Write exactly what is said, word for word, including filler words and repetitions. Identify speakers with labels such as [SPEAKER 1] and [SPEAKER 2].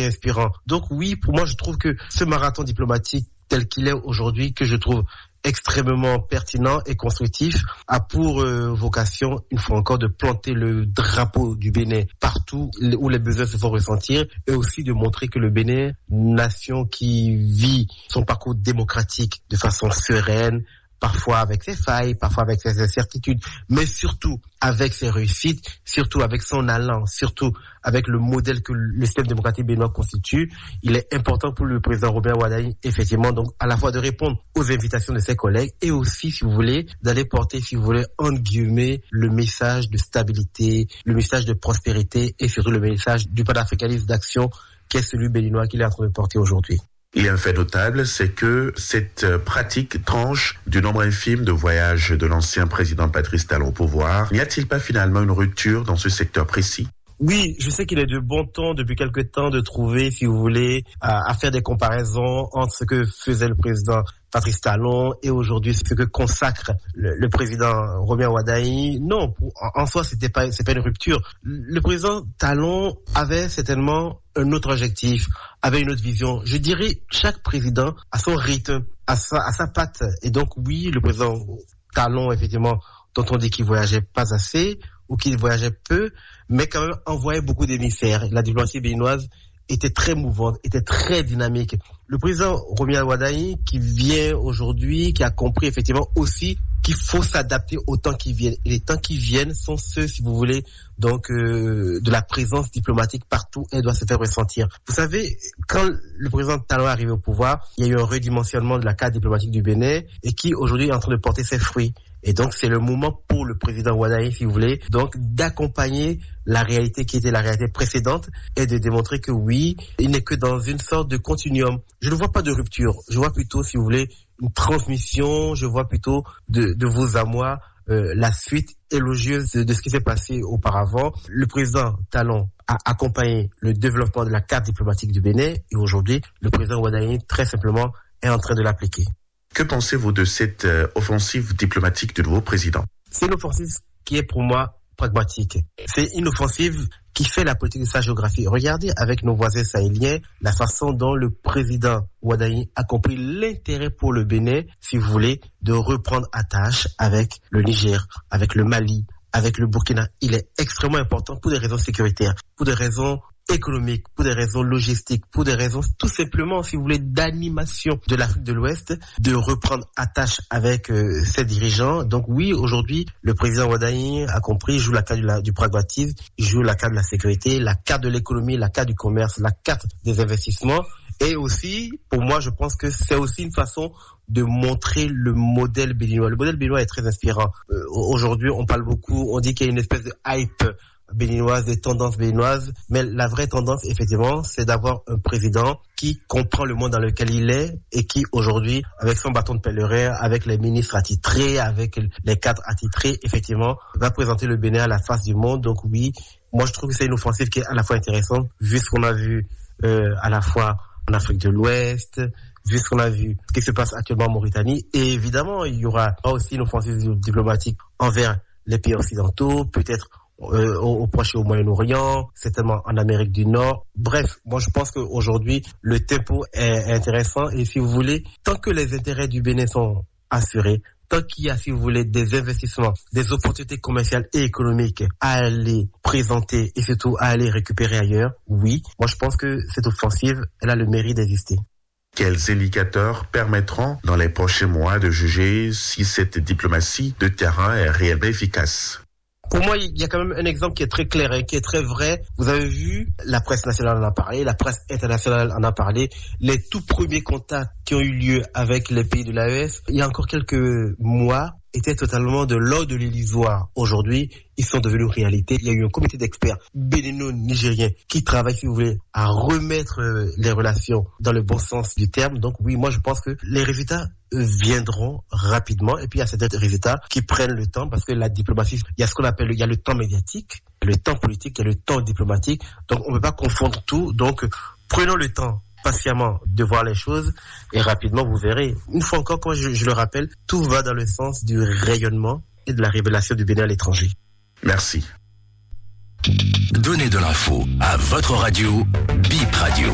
[SPEAKER 1] est inspirant. Donc oui, pour moi, je trouve que ce marathon diplomatique tel qu'il est aujourd'hui, que je trouve extrêmement pertinent et constructif, a pour euh, vocation, une fois encore, de planter le drapeau du Bénin partout où les besoins se font ressentir, et aussi de montrer que le Bénin, nation qui vit son parcours démocratique de façon sereine, parfois avec ses failles, parfois avec ses incertitudes, mais surtout avec ses réussites, surtout avec son allant, surtout avec le modèle que le système démocratique béninois constitue. Il est important pour le président Romain Wardani, effectivement, donc à la fois de répondre aux invitations de ses collègues et aussi, si vous voulez, d'aller porter, si vous voulez, entre guillemets, le message de stabilité, le message de prospérité et surtout le message du panafricanisme d'action qui est celui béninois qu'il est en train de porter aujourd'hui.
[SPEAKER 2] Il y a un fait notable, c'est que cette pratique tranche du nombre infime de voyages de l'ancien président Patrice Talon au pouvoir. N'y a-t-il pas finalement une rupture dans ce secteur précis?
[SPEAKER 1] Oui, je sais qu'il est de bon ton depuis quelque temps de trouver, si vous voulez, à, à faire des comparaisons entre ce que faisait le président Patrice Talon et aujourd'hui ce que consacre le, le président Romain Wardani. Non, pour, en, en soi, c'était pas, c'est pas une rupture. Le président Talon avait certainement un autre objectif, avait une autre vision. Je dirais, chaque président a son rythme, a sa, a sa patte. Et donc, oui, le président Talon, effectivement, dont on dit qu'il voyageait pas assez, ou qu'il voyageait peu, mais quand même envoyait beaucoup d'émissaires. La diplomatie béninoise était très mouvante, était très dynamique. Le président Romain Wardani, qui vient aujourd'hui, qui a compris effectivement aussi qu'il faut s'adapter aux temps qui viennent. Et les temps qui viennent sont ceux, si vous voulez, donc euh, de la présence diplomatique partout, elle doit se faire ressentir. Vous savez, quand le président Talon est arrivé au pouvoir, il y a eu un redimensionnement de la carte diplomatique du Bénin et qui aujourd'hui est en train de porter ses fruits. Et donc, c'est le moment pour le président Wardani, si vous voulez, donc d'accompagner la réalité qui était la réalité précédente et de démontrer que oui, il n'est que dans une sorte de continuum. Je ne vois pas de rupture. Je vois plutôt, si vous voulez, une transmission. Je vois plutôt de, de vous à moi euh, la suite élogieuse de, de ce qui s'est passé auparavant. Le président Talon a accompagné le développement de la carte diplomatique du Bénin et aujourd'hui, le président Wardani, très simplement, est en train de l'appliquer.
[SPEAKER 2] Que pensez-vous de cette euh, offensive diplomatique du nouveau président?
[SPEAKER 1] C'est une offensive qui est pour moi pragmatique. C'est une offensive qui fait la politique de sa géographie. Regardez avec nos voisins sahéliens la façon dont le président Wardani a compris l'intérêt pour le Bénin, si vous voulez, de reprendre attache avec le Niger, avec le Mali, avec le Burkina. Il est extrêmement important pour des raisons sécuritaires, pour des raisons économiques, pour des raisons logistiques, pour des raisons tout simplement, si vous voulez, d'animation de l'Afrique de l'Ouest, de reprendre attache avec euh, ses dirigeants. Donc oui, aujourd'hui, le président Wardani a compris, il joue la carte du, la, du pragmatisme, il joue la carte de la sécurité, la carte de l'économie, la carte du commerce, la carte des investissements. Et aussi, pour moi, je pense que c'est aussi une façon de montrer le modèle béninois. Le modèle béninois est très inspirant. Euh, aujourd'hui, on parle beaucoup, on dit qu'il y a une espèce de hype béninoise, des tendances béninoises, mais la vraie tendance, effectivement, c'est d'avoir un président qui comprend le monde dans lequel il est et qui, aujourd'hui, avec son bâton de pèlerin, avec les ministres attitrés, avec les cadres attitrés, effectivement, va présenter le Bénin à la face du monde. Donc oui, moi je trouve que c'est une offensive qui est à la fois intéressante, vu ce qu'on a vu euh, à la fois en Afrique de l'Ouest, vu ce qu'on a vu, ce qui se passe actuellement en Mauritanie, et évidemment, il y aura aussi une offensive diplomatique envers les pays occidentaux, peut-être Euh, au, au Proche et au Moyen-Orient, certainement en Amérique du Nord. Bref, moi je pense qu'aujourd'hui, le tempo est intéressant et si vous voulez, tant que les intérêts du Bénin sont assurés, tant qu'il y a, si vous voulez, des investissements, des opportunités commerciales et économiques à aller présenter et surtout à aller récupérer ailleurs, oui, moi je pense que cette offensive, elle a le mérite d'exister.
[SPEAKER 2] Quels indicateurs permettront dans les prochains mois de juger si cette diplomatie de terrain est réellement efficace?
[SPEAKER 1] Pour moi, il y a quand même un exemple qui est très clair et qui est très vrai. Vous avez vu, la presse nationale en a parlé, la presse internationale en a parlé. Les tout premiers contacts qui ont eu lieu avec les pays de l'A E S, il y a encore quelques mois, étaient totalement de l'ordre de l'illusoire. Aujourd'hui, ils sont devenus réalité. Il y a eu un comité d'experts bénino-nigériens qui travaille, si vous voulez, à remettre les relations dans le bon sens du terme. Donc oui, moi je pense que les résultats viendront rapidement. Et puis il y a certains résultats qui prennent le temps parce que la diplomatie, il y a ce qu'on appelle, il y a le temps médiatique, le temps politique, il y a le temps diplomatique. Donc on ne peut pas confondre tout. Donc prenons le temps patiemment de voir les choses et rapidement vous verrez. Une fois encore, comme je, je le rappelle, tout va dans le sens du rayonnement et de la révélation du Bénin à l'étranger.
[SPEAKER 2] Merci.
[SPEAKER 3] Donnez de l'info à votre radio, B I P Radio.